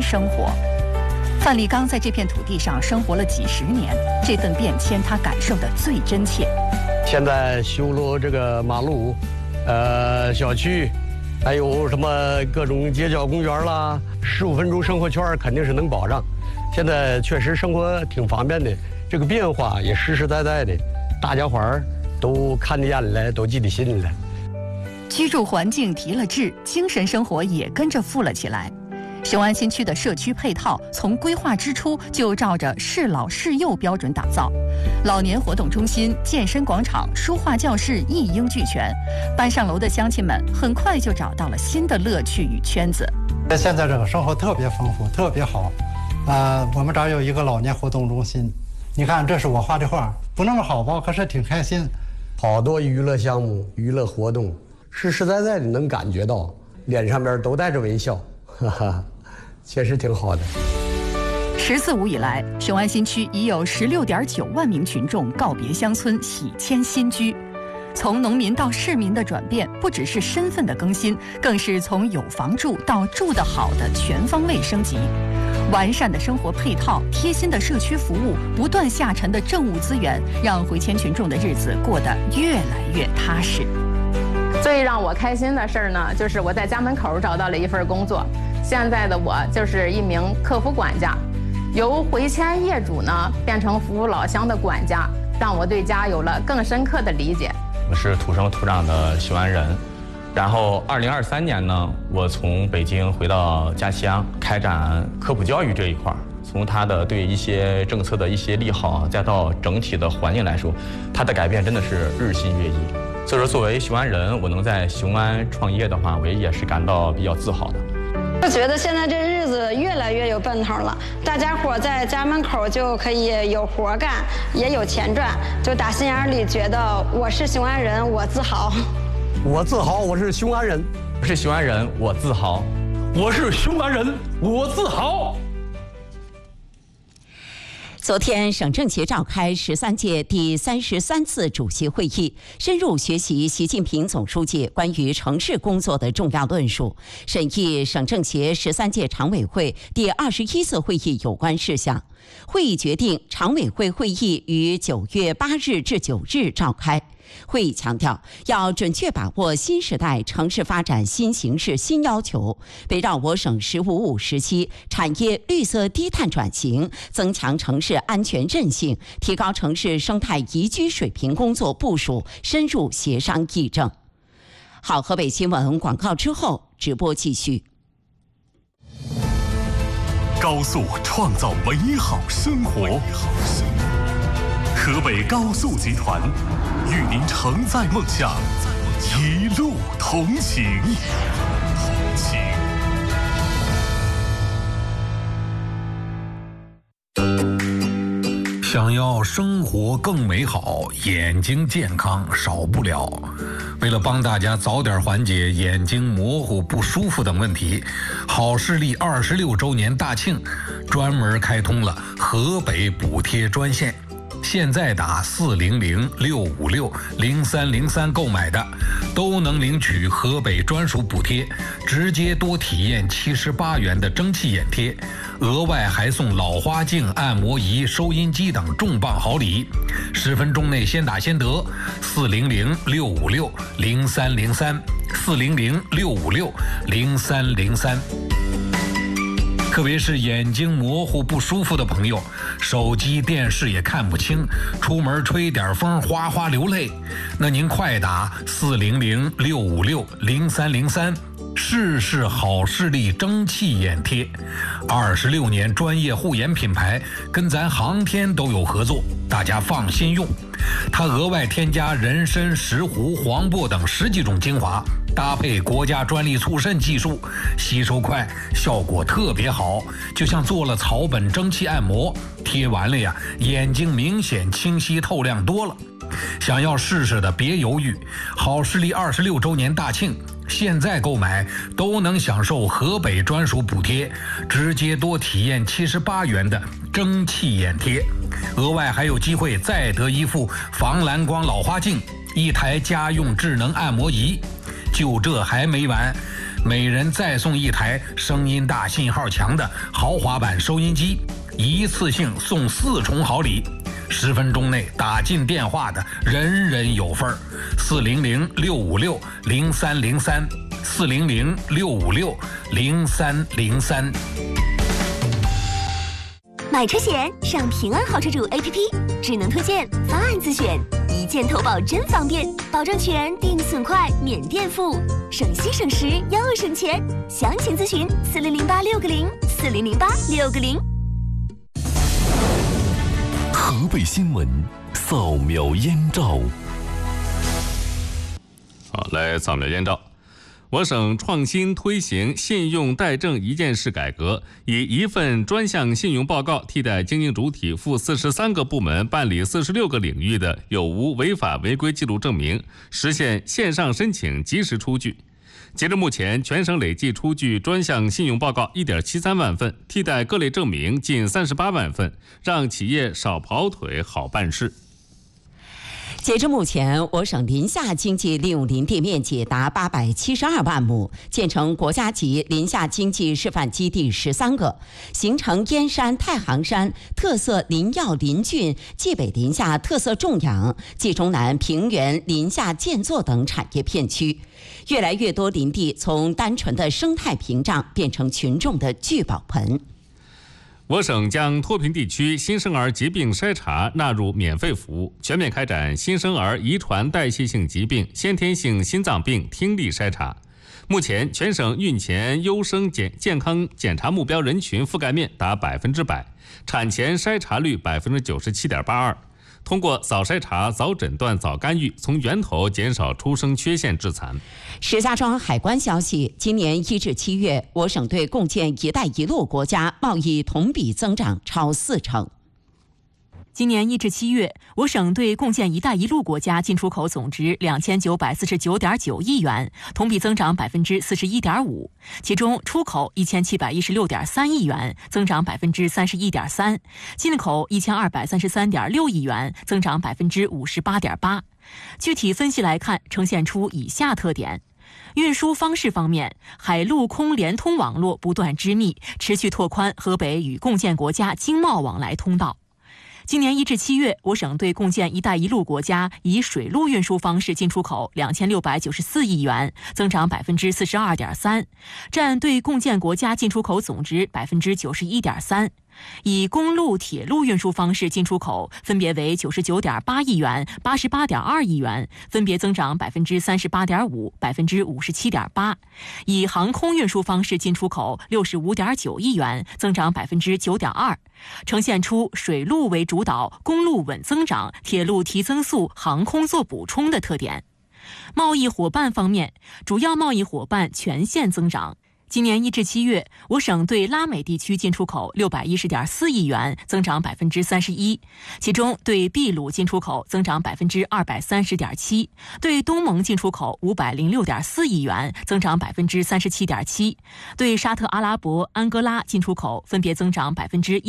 生活。范立刚在这片土地上生活了几十年，这份变迁他感受得最真切。 现在修了这个马路，小区，还有什么各种街角公园啦，15分钟生活圈肯定是能保障。现在确实生活挺方便的，这个变化也实实在在的，大家伙儿都看得眼里来，都记得心里来。 居住环境提了质，精神生活也跟着富了起来。雄安新区的社区配套从规划之初就照着适老适幼标准打造，老年活动中心、健身广场、书画教室一应俱全。搬上楼的乡亲们很快就找到了新的乐趣与圈子。 现在这个生活特别丰富，特别好。我们这儿有一个老年活动中心，你看这是我画的画，不那么好吧，可是挺开心。 好多娱乐项目、娱乐活动，实实在在的能感觉到，脸上边都带着微笑。哈哈，确实挺好的。 14五以来，雄安新区已有16.9万名群众告别乡村，喜迁新居。从农民到市民的转变，不只是身份的更新，更是从有房住到住得好的全方位升级。完善的生活配套、贴心的社区服务、不断下沉的政务资源，让回迁群众的日子过得越来越踏实。 最让我开心的事儿呢，就是我在家门口找到了一份工作。现在的我就是一名客服管家，由回迁业主呢变成服务老乡的管家，让我对家有了更深刻的理解。 我是土生土长的雄安人，然后2023年呢，我从北京回到家乡，开展科普教育这一块儿。从它的对一些政策的一些利好，再到整体的环境来说，它的改变真的是日新月异。所以说，作为雄安人，我能在雄安创业的话，我也是感到比较自豪的。 我觉得现在这日子越来越有奔头了，大家伙在家门口就可以有活干，也有钱赚，就打心眼里觉得我是雄安人，我自豪。 我自豪，我是雄安人。 我是雄安人，我自豪。 我是雄安人，我自豪。 昨天，省政协召开13届第33次主席会议，深入学习习近平总书记关于城市工作的重要论述，审议省政协13届常委会第21次会议有关事项。会议决定，常委会会议于9月8日至9日召开。会议强调，要准确把握新时代城市发展新形势新要求，围绕我省“15+5”时期产业绿色低碳转型、增强城市安全韧性、提高城市生态宜居水平工作部署深入协商议政。好，河北新闻广告之后直播继续。 高速创造美好生活。河北高速集团与您承载梦想，一路同行。 想要生活更美好，眼睛健康少不了。为了帮大家早点缓解眼睛模糊不舒服等问题，好视力26周年大庆专门开通了河北补贴专线。现在打400-656-0303购买的，都能领取河北专属补贴，直接多体验78元的蒸汽眼贴，额外还送老花镜、按摩仪、收音机等重磅好礼。10分钟内先打先得，400-656-0303，400-656-0303。特别是眼睛模糊不舒服的朋友，手机电视也看不清，出门吹点风哗哗流泪，那您快打400-656-0303，试试好视力蒸汽眼贴。26年专业护眼品牌，跟咱航天都有合作，大家放心用。它额外添加人参、石斛、黄柏等10几种精华，搭配国家专利促渗技术，吸收快，效果特别好，就像做了草本蒸汽按摩，贴完了呀，眼睛明显清晰透亮多了。想要试试的别犹豫，好视力26周年大庆，现在购买都能享受河北专属补贴，直接多体验78元的蒸汽眼贴，额外还有机会再得一副防蓝光老花镜，一台家用智能按摩仪。就这还没完， 每人再送一台声音大、信号强的豪华版收音机，一次性送4重好礼。10分钟内打进电话的人人有份儿。400-656-0303，400-656-0303。 买车险上平安好车主 APP， 智能推荐，方案自选，一键投保真方便，保证全，定损快，免垫付，省心省时又省钱。详情咨询4008-660，4008-660。 河北新闻扫描燕赵。 好，来扫描燕赵。我省创新推行信用贷证一件式改革，以一份专项信用报告替代经营主体赴43个部门办理46个领域的有无违法违规记录证明，实现线上申请及时出具。截至目前，全省累计出具专项信用报告 1.73 万份，替代各类证明近38万份，让企业少跑腿，好办事。 截至目前，我省林下经济利用林地面积达872万亩，建成国家级林下经济示范基地13个，形成燕山、太行山特色林药林菌、冀北林下特色种养、冀中南平原林下建作等产业片区。越来越多林地从单纯的生态屏障变成群众的聚宝盆。 我省将脱贫地区新生儿疾病筛查纳入免费服务，全面开展新生儿遗传代谢性疾病、先天性心脏病听力筛查。目前，全省孕前优生健康检查目标人群覆盖面达100%，产前筛查率97.82%。通过早筛查、早诊断、早干预，从源头减少出生缺陷致残。 石家庄海关消息，今年1至7月，我省对共建“一带一路”国家贸易同比增长超40%。 今年1至7月，我省对共建“一带一路”国家进出口总值2949.9亿元，同比增长41.5%。其中，出口1716.3亿元，增长31.3%；进口1233.6亿元，增长58.8%。具体分析来看，呈现出以下特点。运输方式方面，海陆空联通网络不断织密，持续拓宽河北与共建国家经贸往来通道。今年1至7月，我省对共建“一带一路”国家以水路运输方式进出口2694亿元，增长42.3%，占对共建国家进出口总值91.3%。以公路、铁路运输方式进出口分别为99.8亿元、88.2亿元，分别增长38.5%、57.8%。以航空运输方式进出口65.9亿元，增长9.2%，呈现出水路为主导、公路稳增长、铁路提增速、航空做补充的特点。贸易伙伴方面，主要贸易伙伴全线增长。今年1至7月，我省对拉美地区进出口610.4亿元，增长31%，其中对秘鲁进出口增长230.7%，对东盟进出口506.4亿元，增长37.7%，对沙特阿拉伯、安哥拉进出口分别增长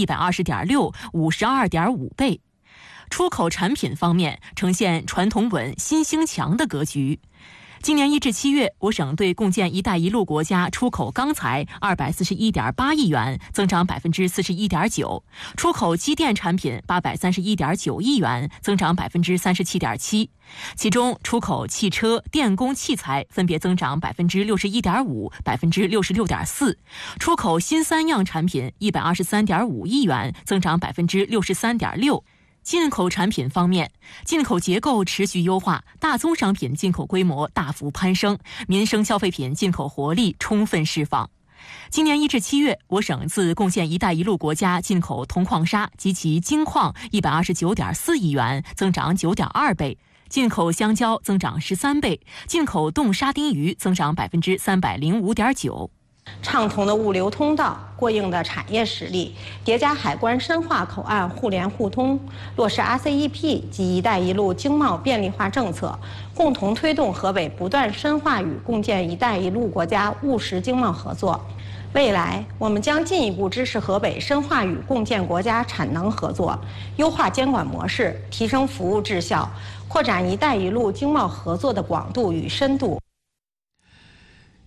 120.6%、52.5倍。出口产品方面，呈现传统稳、新兴强的格局。今年1至7月，我省对共建“一带一路”国家出口钢材241.8亿元，增长41.9%；出口机电产品831.9亿元，增长37.7%。其中，出口汽车、电工器材分别增长61.5%、66.4%；出口新3样产品123.5亿元，增长63.6%。进口产品方面，进口结构持续优化，大宗商品进口规模大幅攀升，民生消费品进口活力充分释放。今年1至7月，我省自共建“一带一路”国家进口铜矿砂及其精矿129.4亿元，增长9.2倍；进口香蕉增长13倍；进口冻沙丁鱼增长305.9%。 畅通的物流通道、过硬的产业实力，叠加海关深化口岸互联互通，落实 RCEP 及“一带一路”经贸便利化政策，共同推动河北不断深化与共建“一带一路”国家务实经贸合作。未来，我们将进一步支持河北深化与共建国家产能合作，优化监管模式，提升服务质效，扩展“一带一路”经贸合作的广度与深度。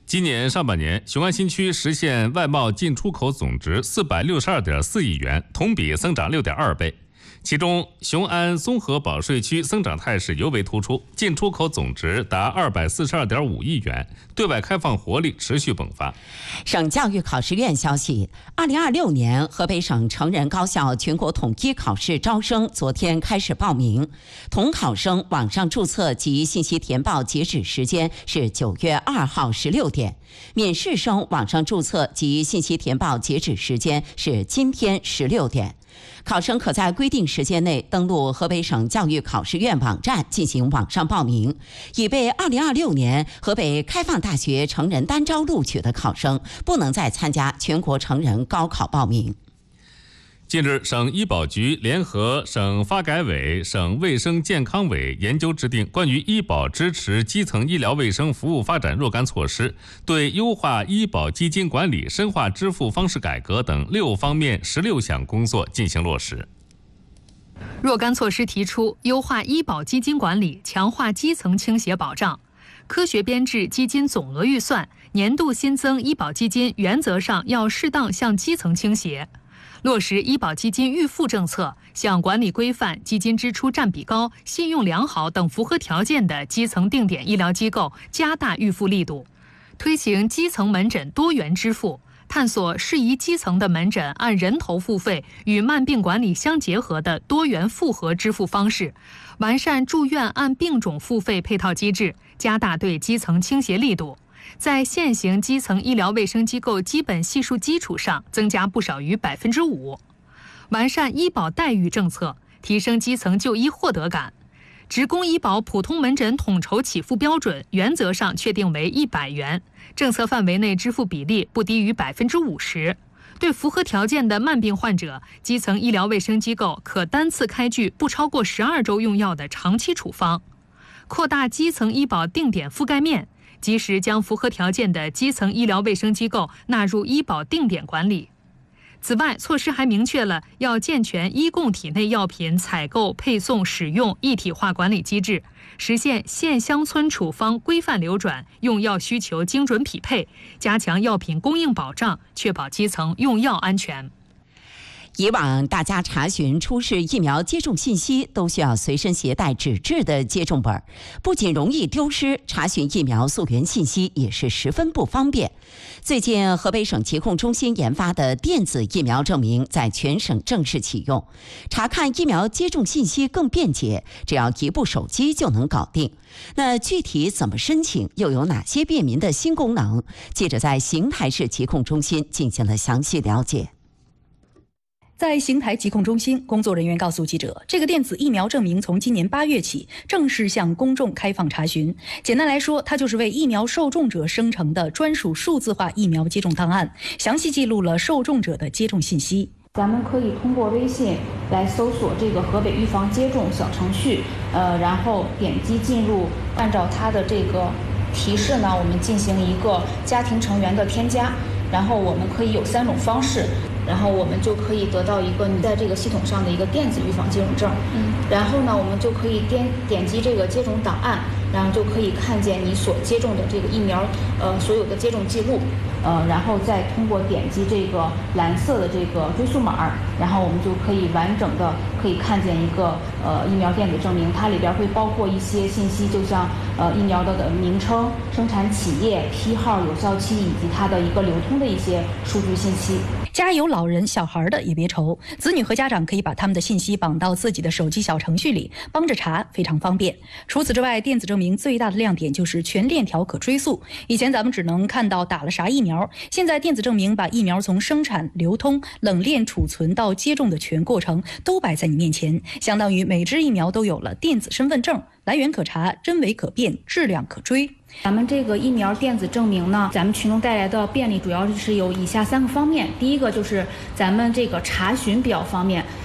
今年上半年，雄安新区实现外贸进出口总值462.4亿元，同比增长6.2倍。其中，雄安综合保税区增长态势尤为突出，进出口总值达242.5亿元，对外开放活力持续迸发。 省教育考试院消息，2026年河北省成人高校全国统一考试招生昨天开始报名，统考生网上注册及信息填报截止时间是9月2号16点，免试生网上注册及信息填报截止时间是今天16点。考生可在规定时间内登录河北省教育考试院网站进行网上报名。已被2026年河北开放大学成人单招录取的考生，不能再参加全国成人高考报名。 近日，省医保局联合省发改委、省卫生健康委研究制定关于医保支持基层医疗卫生服务发展若干措施，对优化医保基金管理、深化支付方式改革等6方面16项工作进行落实。 若干措施提出，优化医保基金管理，强化基层倾斜保障，科学编制基金总额预算，年度新增医保基金原则上要适当向基层倾斜。落实医保基金预付政策，向管理规范、基金支出占比高、信用良好等符合条件的基层定点医疗机构加大预付力度，推行基层门诊多元支付，探索适宜基层的门诊按人头付费与慢病管理相结合的多元复合支付方式，完善住院按病种付费配套机制，加大对基层倾斜力度。在现行基层医疗卫生机构基本系数基础上增加不少于5%，完善医保待遇政策，提升基层就医获得感。职工医保普通门诊统筹起付标准原则上确定为100元，政策范围内支付比例不低于50%。对符合条件的慢病患者，基层医疗卫生机构可单次开具不超过12周用药的长期处方，扩大基层医保定点覆盖面，及时将符合条件的基层医疗卫生机构纳入医保定点管理。此外，措施还明确了要健全医供体内药品采购、配送、使用一体化管理机制，实现县乡村处方规范流转，用药需求精准匹配，加强药品供应保障，确保基层用药安全。 以往大家查询出示疫苗接种信息都需要随身携带纸质的接种本，不仅容易丢失，查询疫苗溯源信息也是十分不方便。最近，河北省疾控中心研发的电子疫苗证明在全省正式启用，查看疫苗接种信息更便捷，只要一部手机就能搞定。那具体怎么申请，又有哪些便民的新功能？记者在邢台市疾控中心进行了详细了解。 在邢台疾控中心，工作人员告诉记者，这个电子疫苗证明从今年8月起正式向公众开放查询。简单来说，它就是为疫苗受众者生成的专属数字化疫苗接种档案，详细记录了受众者的接种信息。 咱们可以通过微信来搜索这个河北预防接种小程序，然后点击进入，按照它的这个提示呢，我们进行一个家庭成员的添加，然后我们可以有3种方式。然后我们就可以得到一个你在这个系统上的一个电子预防接种证，然后呢，我们就可以点击这个接种档案，然后就可以看见你所接种的这个疫苗，所有的接种记录，然后再通过点击这个蓝色的这个追溯码，然后我们就可以完整的可以看见一个疫苗电子证明，它里边会包括一些信息，就像疫苗的名称、生产企业、批号、有效期以及它的一个流通的一些数据信息。 家有老人、小孩的也别愁，子女和家长可以把他们的信息绑到自己的手机小程序里，帮着查，非常方便。除此之外，电子证明最大的亮点就是全链条可追溯。以前咱们只能看到打了啥疫苗，现在电子证明把疫苗从生产、流通、冷链储存到接种的全过程都摆在你面前，相当于每支疫苗都有了电子身份证，来源可查，真伪可辨，质量可追。 咱们这个疫苗电子证明呢，咱们群众带来的便利主要是有以下3个方面。第一个就是咱们这个查询比较方便，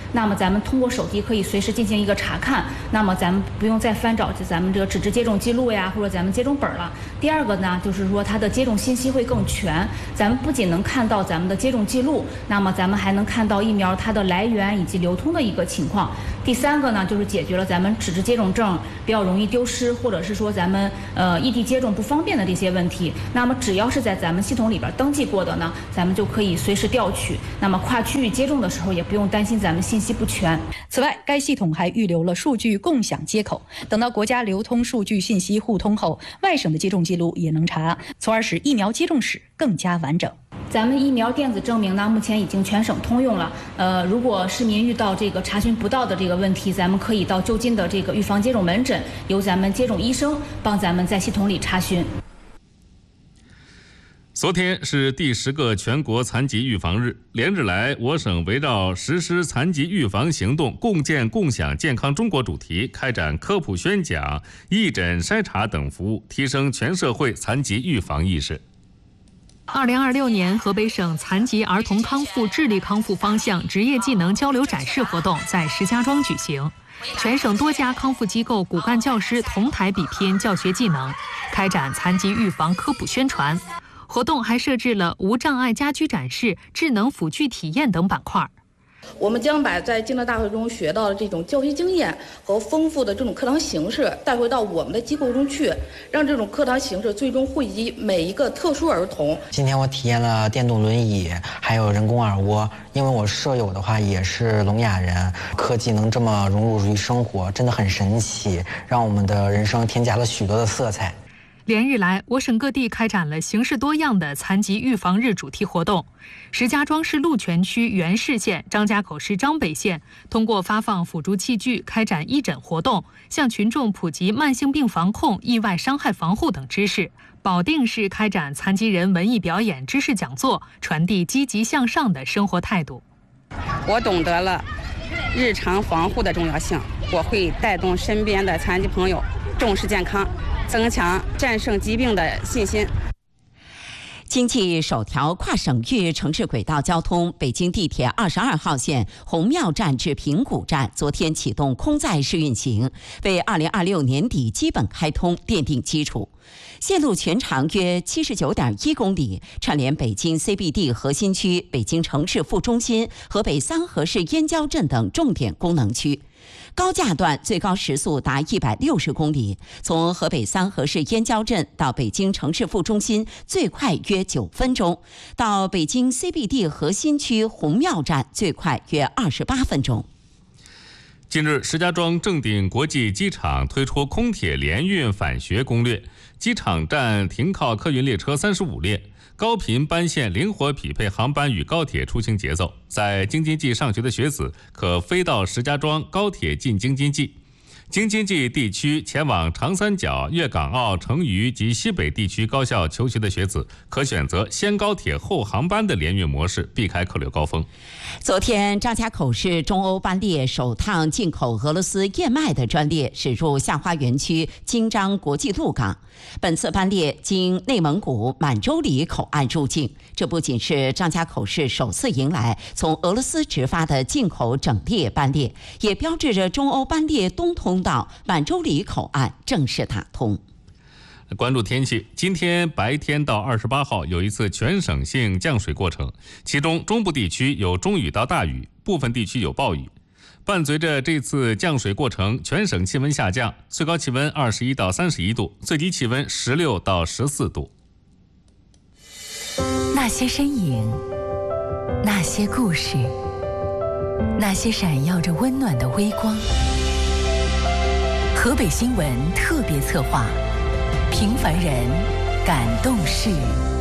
那么咱们通过手机可以随时进行一个查看，那么咱们不用再翻找咱们这个纸质接种记录呀，或者咱们接种本了。第二个呢，就是说它的接种信息会更全，咱们不仅能看到咱们的接种记录，那么咱们还能看到疫苗它的来源以及流通的一个情况。第三个呢，就是解决了咱们纸质接种证比较容易丢失，或者是说咱们异地接种不方便的这些问题。那么只要是在咱们系统里边登记过的呢，咱们就可以随时调取。那么跨区域接种的时候也不用担心咱们信息不全。 此外，该系统还预留了数据共享接口，等到国家流通数据信息互通后，外省的接种记录也能查，从而使疫苗接种史更加完整。 咱们疫苗电子证明呢，目前已经全省通用了。如果市民遇到这个查询不到的这个问题，咱们可以到就近的这个预防接种门诊，由咱们接种医生帮咱们在系统里查询。 昨天是第10个全国残疾预防日，连日来，我省围绕实施残疾预防行动共建共享健康中国主题，开展科普宣讲、义诊筛查等服务，提升全社会残疾预防意识。 2026年河北省残疾儿童康复智力康复方向职业技能交流展示活动在石家庄举行，全省多家康复机构骨干教师同台比拼教学技能，开展残疾预防科普宣传。活动还设置了无障碍家居展示、智能辅具体验等板块。 我们将把在竞乐大会中学到的这种教学经验和丰富的这种课堂形式带回到我们的机构中去，让这种课堂形式最终惠及每一个特殊儿童。 今天我体验了电动轮椅，还有人工耳蜗，因为我舍友的话也是聋哑人，科技能这么融入于生活，真的很神奇，让我们的人生添加了许多的色彩。 连日来，我省各地开展了形式多样的残疾预防日主题活动。石家庄市鹿泉区原市县、张家口市张北县通过发放辅助器具，开展义诊活动，向群众普及慢性病防控、意外伤害防护等知识。保定市开展残疾人文艺表演知识讲座，传递积极向上的生活态度。 我懂得了日常防护的重要性，我会带动身边的残疾朋友重视健康，增强战胜疾病的信心。 经济首条跨省域城市轨道交通北京地铁22号线红庙站至平谷站昨天启动空载试运行，为2026年底基本开通奠定基础。线路全长约79.1公里，串联北京 CBD 核心区、北京城市副中心、河北三河市燕郊镇等重点功能区。高架段最高时速达160公里，从河北三河市燕郊镇到北京城市副中心最快约9分钟，到北京 CBD 核心区红庙站最快约28分钟。 近日，石家庄正鼎国际机场推出空铁联运返学攻略，机场站停靠客运列车35列，高频班线灵活匹配航班与高铁出行节奏。在京津冀上学的学子可飞到石家庄高铁进京津冀，京津冀地区前往长三角、粤港澳、成渝及西北地区高校求学的学子可选择先高铁后航班的联运模式，避开客流高峰。 昨天，张家口市中欧班列首趟进口俄罗斯燕麦的专列驶入下花园区京张国际陆港。本次班列经内蒙古满洲里口岸入境，这不仅是张家口市首次迎来从俄罗斯直发的进口整列班列，也标志着中欧班列东通道满洲里口岸正式打通。 关注天气，今天白天到28号有一次全省性降水过程，其中中部地区有中雨到大雨，部分地区有暴雨。伴随着这次降水过程，全省气温下降，最高气温21到31度，最低气温16到14度。 那些身影，那些故事，那些闪耀着温暖的微光。河北新闻特别策划，平凡人感动事。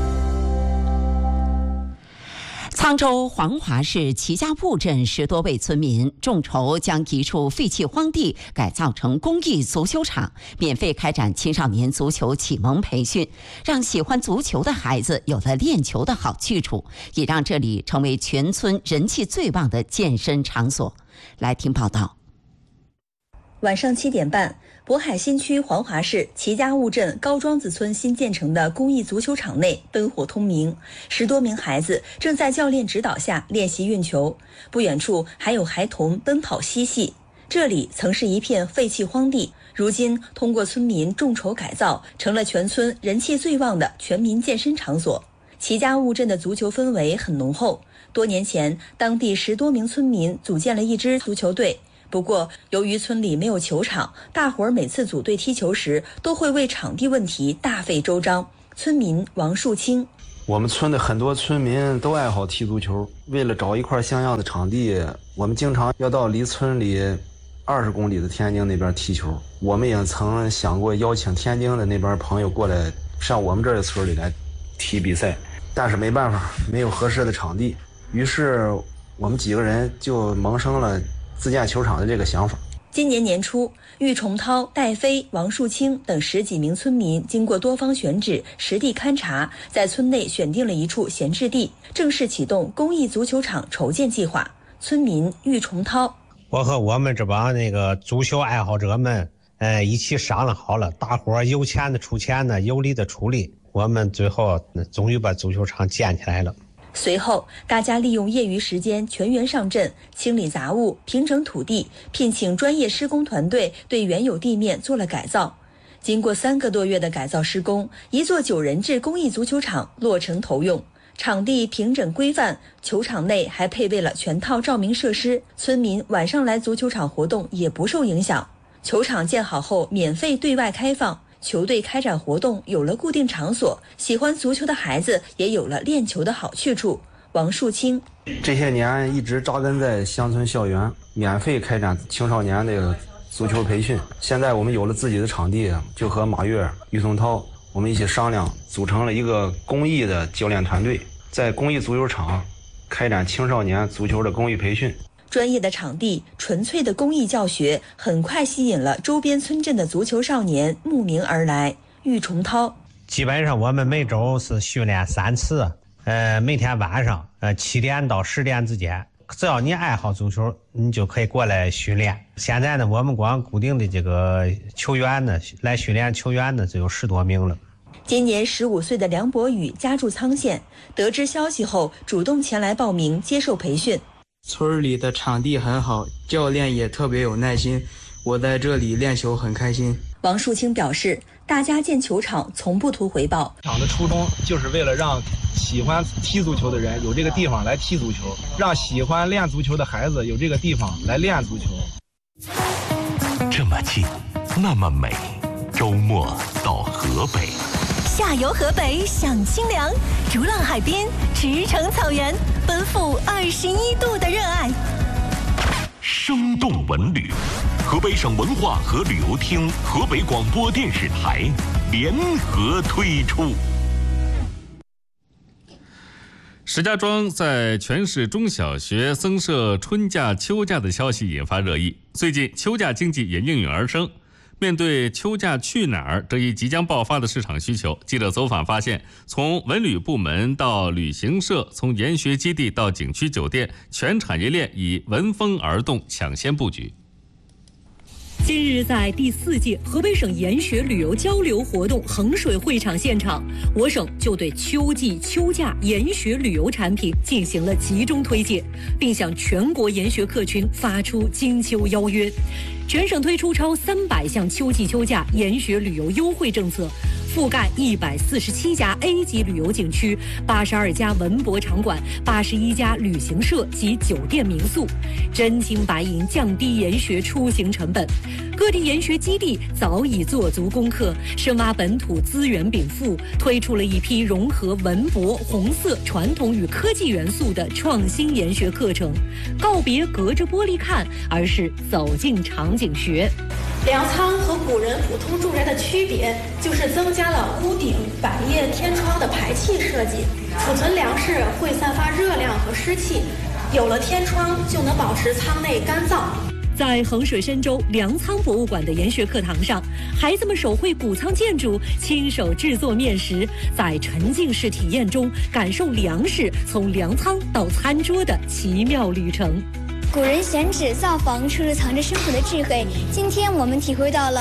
沧州黄华市齐家铺镇10多位村民众筹将一处废弃荒地改造成公益足球场，免费开展青少年足球启蒙培训，让喜欢足球的孩子有了练球的好去处，也让这里成为全村人气最旺的健身场所。来听报道。 晚上7点半， 渤海新区黄华市齐家务镇高庄子村新建成的公益足球场内灯火通明，10多名孩子正在教练指导下练习运球，不远处还有孩童奔跑嬉戏。这里曾是一片废弃荒地，如今通过村民众筹改造，成了全村人气最旺的全民健身场所。齐家务镇的足球氛围很浓厚，多年前当地10多名村民组建了一支足球队。不过，由于村里没有球场，大伙儿每次组队踢球时都会为场地问题大费周章。村民王树清： 我们村的很多村民都爱好踢足球，为了找一块像样的场地，我们经常要到离村里20公里的天津那边踢球。我们也曾想过邀请天津的那边朋友过来上我们这儿的村里来踢比赛，但是没办法，没有合适的场地。于是我们几个人就萌生了自建球场的这个想法。 今年年初，郁崇涛、戴飞、王树清等10几名村民经过多方选址、实地勘察，在村内选定了一处闲置地，正式启动公益足球场筹建计划。村民郁崇涛： 我和我们这帮那个足球爱好者们，一起商量好了，大伙儿有钱的出钱呢，有力的出力，我们最后终于把足球场建起来了。 随后，大家利用业余时间全员上阵，清理杂物、平整土地，聘请专业施工团队对原有地面做了改造。经过3个多月的改造施工，一座9人制公益足球场落成投用。场地平整规范，球场内还配备了全套照明设施，村民晚上来足球场活动也不受影响。球场建好后免费对外开放，球队开展活动有了固定场所，喜欢足球的孩子也有了练球的好去处。王树清： 这些年一直扎根在乡村校园，免费开展青少年的足球培训。现在我们有了自己的场地，就和马跃、郁崇涛我们一起商量，组成了一个公益的教练团队，在公益足球场开展青少年足球的公益培训。 专业的场地，纯粹的公益教学，很快吸引了周边村镇的足球少年慕名而来。郁崇涛： 基本上我们每周是训练3次，每天晚上7点到10点之间，只要你爱好足球，你就可以过来训练。现在呢，我们光固定的这个球员呢，来训练球员呢就有10多名了。 今年15岁的梁博宇家住沧县，得知消息后主动前来报名接受培训。 村里的场地很好，教练也特别有耐心，我在这里练球很开心。 王树清表示，大家建球场从不图回报， 场的初衷就是为了让喜欢踢足球的人有这个地方来踢足球，让喜欢练足球的孩子有这个地方来练足球。 这么近，那么美，周末到河北。 下游河北享清凉，逐浪海滨，驰骋草原，奔赴21度的热爱。 生动文旅，河北省文化和旅游厅、河北广播电视台联合推出。 石家庄在全市中小学增设春假、秋假的消息引发热议。最近，秋假经济也应运而生。面对秋假去哪儿这一即将爆发的市场需求，记者走访发现，从文旅部门到旅行社，从研学基地到景区酒店，全产业链以闻风而动，抢先布局。 今日在第4届河北省研学旅游交流活动衡水会场现场，我省就对秋季、秋假研学旅游产品进行了集中推介，并向全国研学客群发出金秋邀约。全省推出超300项秋季秋假研学旅游优惠政策，覆盖147家 A 级旅游景区、82家文博场馆、81家旅行社及酒店民宿，真金白银降低研学出行成本。各地研学基地早已做足功课，深挖本土资源禀赋，推出了一批融合文博、红色、传统与科技元素的创新研学课程，告别隔着玻璃看，而是走进场景学。 粮仓和古人普通住宅的区别就是增加了屋顶百叶天窗的排气设计，储存粮食会散发热量和湿气，有了天窗就能保持舱内干燥。 在衡水深州粮仓博物馆的研学课堂上，孩子们手绘谷仓建筑，亲手制作面食，在沉浸式体验中感受粮食从粮仓到餐桌的奇妙旅程。 古人选址造房，处处藏着深厚的智慧。今天我们体会到了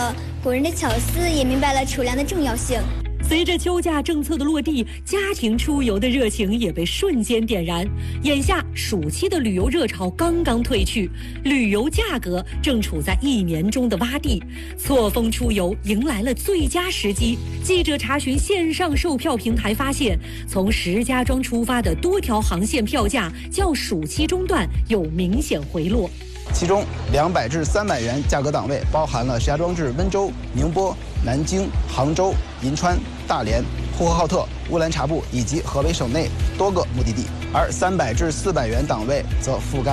国人的巧思，也明白了储粮的重要性。 随着秋假政策的落地，家庭出游的热情也被瞬间点燃。眼下暑期的旅游热潮刚刚退去，旅游价格正处在1年中的洼地，错峰出游迎来了最佳时机。记者查询线上售票平台发现，从石家庄出发的多条航线票价较暑期中段有明显回落。 其中200至300元价格档位包含了石家庄至温州、宁波、南京、杭州、银川、大连、呼和浩特、乌兰察布以及河北省内多个目的地，而300至400元档位则覆盖